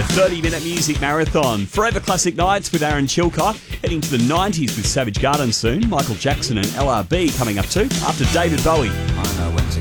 30-minute music marathon. Forever Classic Nights with Aaron Chilcott. Heading to the 90s with Savage Garden soon. Michael Jackson and LRB coming up too. After David Bowie.